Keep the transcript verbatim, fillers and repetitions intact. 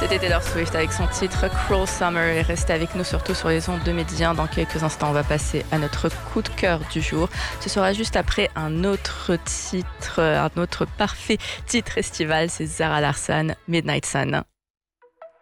C'était Taylor Swift avec son titre Cruel Summer et restez avec nous surtout sur les ondes de Médien. Dans quelques instants, on va passer à notre coup de cœur du jour. Ce sera juste après un autre titre, un autre parfait titre estival, c'est Zara Larsson, Midnight Sun.